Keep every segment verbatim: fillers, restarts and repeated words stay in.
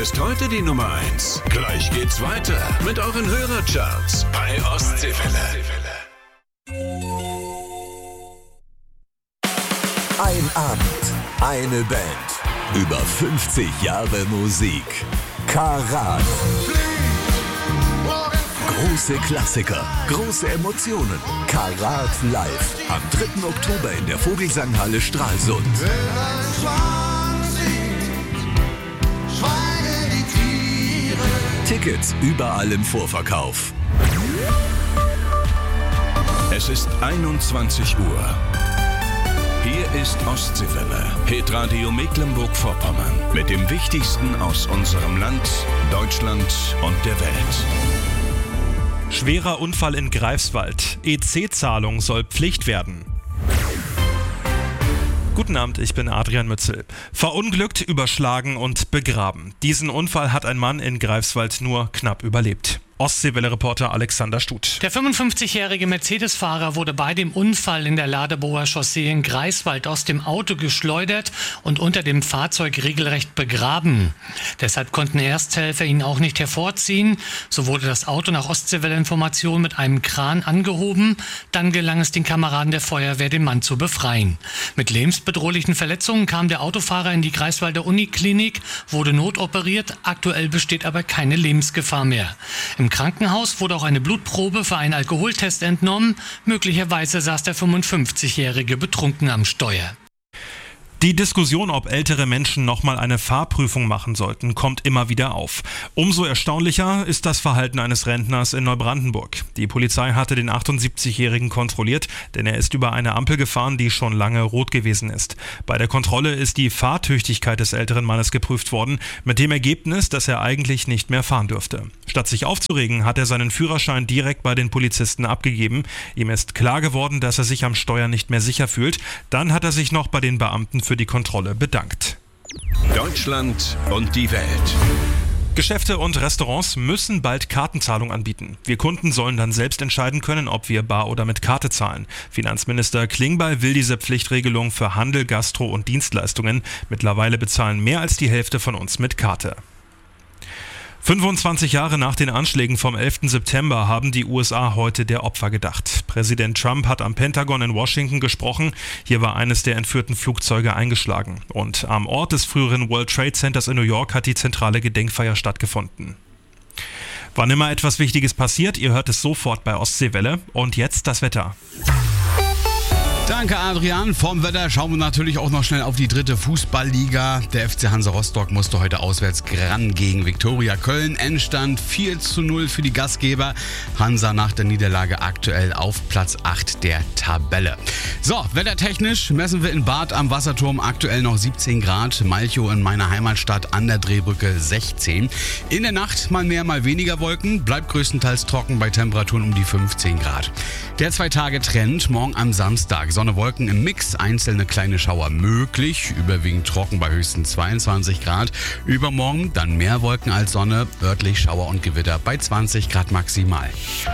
ist heute die Nummer eins. Gleich geht's weiter mit euren Hörercharts bei Ostseewelle. Ein Abend, eine Band, über fünfzig Jahre Musik. Karat. Große Klassiker, große Emotionen. Karat live. Am dritten Oktober in der Vogelsanghalle Stralsund. Tickets überall im Vorverkauf. Es ist einundzwanzig Uhr. Hier ist Ostseewelle, Hitradio Mecklenburg-Vorpommern mit dem Wichtigsten aus unserem Land, Deutschland und der Welt. Schwerer Unfall in Greifswald. E C-Zahlung soll Pflicht werden. Guten Abend, ich bin Adrian Mützel. Verunglückt, überschlagen und begraben. Diesen Unfall hat ein Mann in Greifswald nur knapp überlebt. Ostseewelle-Reporter Alexander Stuth. Der fünfundfünfzigjährige Mercedes-Fahrer wurde bei dem Unfall in der Ladeboer Chaussee in Greifswald aus dem Auto geschleudert und unter dem Fahrzeug regelrecht begraben. Deshalb konnten Ersthelfer ihn auch nicht hervorziehen. So wurde das Auto nach Ostseewelle-Information mit einem Kran angehoben. Dann gelang es den Kameraden der Feuerwehr, den Mann zu befreien. Mit lebensbedrohlichen Verletzungen kam der Autofahrer in die Greifswalder Uniklinik, wurde notoperiert. Aktuell besteht aber keine Lebensgefahr mehr. Im Krankenhaus wurde auch eine Blutprobe für einen Alkoholtest entnommen. Möglicherweise saß der fünfundfünfzigjährige betrunken am Steuer. Die Diskussion, ob ältere Menschen nochmal eine Fahrprüfung machen sollten, kommt immer wieder auf. Umso erstaunlicher ist das Verhalten eines Rentners in Neubrandenburg. Die Polizei hatte den achtundsiebzigjährigen kontrolliert, denn er ist über eine Ampel gefahren, die schon lange rot gewesen ist. Bei der Kontrolle ist die Fahrtüchtigkeit des älteren Mannes geprüft worden, mit dem Ergebnis, dass er eigentlich nicht mehr fahren dürfte. Statt sich aufzuregen, hat er seinen Führerschein direkt bei den Polizisten abgegeben. Ihm ist klar geworden, dass er sich am Steuer nicht mehr sicher fühlt. Dann hat er sich noch bei den Beamten für die Kontrolle bedankt. Deutschland und die Welt. Geschäfte und Restaurants müssen bald Kartenzahlung anbieten. Wir Kunden sollen dann selbst entscheiden können, ob wir bar oder mit Karte zahlen. Finanzminister Klingbeil will diese Pflichtregelung für Handel, Gastro und Dienstleistungen. Mittlerweile bezahlen mehr als die Hälfte von uns mit Karte. fünfundzwanzig Jahre nach den Anschlägen vom elften September haben die U S A heute der Opfer gedacht. Präsident Trump hat am Pentagon in Washington gesprochen. Hier war eines der entführten Flugzeuge eingeschlagen. Und am Ort des früheren World Trade Centers in New York hat die zentrale Gedenkfeier stattgefunden. Wann immer etwas Wichtiges passiert, ihr hört es sofort bei Ostseewelle. Und jetzt das Wetter. Danke, Adrian. Vom Wetter schauen wir natürlich auch noch schnell auf die dritte Fußballliga. Der F C Hansa Rostock musste heute auswärts ran gegen Viktoria Köln. Endstand vier zu null für die Gastgeber. Hansa nach der Niederlage aktuell auf Platz acht der Tabelle. So, wettertechnisch messen wir in Bad am Wasserturm aktuell noch siebzehn Grad. Malchow in meiner Heimatstadt an der Drehbrücke sechzehn. In der Nacht mal mehr, mal weniger Wolken. Bleibt größtenteils trocken bei Temperaturen um die fünfzehn Grad. Der Zwei-Tage-Trend morgen am Samstag. Sonne, Wolken im Mix, einzelne kleine Schauer möglich, überwiegend trocken bei höchstens zweiundzwanzig Grad. Übermorgen dann mehr Wolken als Sonne, örtlich Schauer und Gewitter bei zwanzig Grad maximal.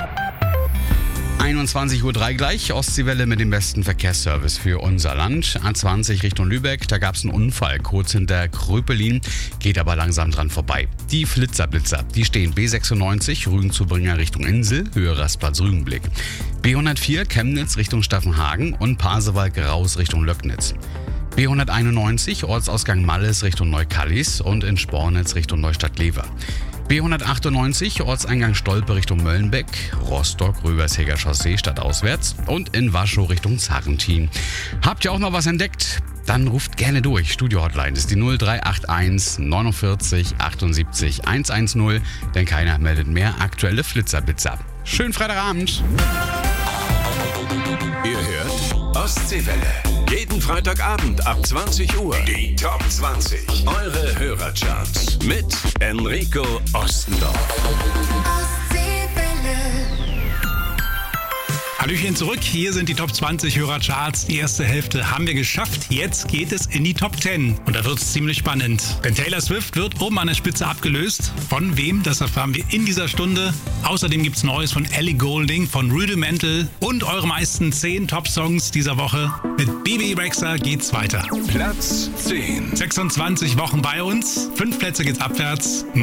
einundzwanzig Uhr drei gleich, Ostseewelle mit dem besten Verkehrsservice für unser Land. A zwanzig Richtung Lübeck, da gab es einen Unfall, kurz hinter Kröpelin, geht aber langsam dran vorbei. Die Flitzerblitzer, die stehen B sechsundneunzig, Rügen-Zubringer Richtung Insel, Höhe Rastplatz-Rügenblick. B hundertvier, Chemnitz Richtung Staffenhagen und Pasewalk raus Richtung Löcknitz. B hunderteinundneunzig, Ortsausgang Malles Richtung Neukallis und in Spornitz Richtung Neustadt-Lever. B hundertachtundneunzig, Ortseingang Stolpe Richtung Möllenbeck, Rostock, Röversheger Chaussee stadtauswärts und in Waschow Richtung Zarrentin. Habt ihr auch noch was entdeckt? Dann ruft gerne durch. Studio-Hotline ist die null drei acht eins neunundvierzig achtundsiebzig hundertzehn, denn keiner meldet mehr aktuelle Flitzerblitzer. Schönen Freitagabend. Ihr hört Ostseewelle. Jeden Freitagabend ab zwanzig Uhr. Die Top zwanzig. Eure Hörercharts mit Enrico Ostendorf. Ostseewelle. Hallöchen zurück, hier sind die Top zwanzig Hörercharts. Die erste Hälfte haben wir geschafft, jetzt geht es in die Top zehn. Und da wird es ziemlich spannend. Denn Taylor Swift wird oben an der Spitze abgelöst. Von wem, das erfahren wir in dieser Stunde. Außerdem gibt es Neues von Ellie Goulding, von Rudimental und eure meisten zehn Top-Songs dieser Woche. Mit Bebe Rexha geht's weiter. Platz zehn. sechsundzwanzig Wochen bei uns, fünf Plätze geht's abwärts.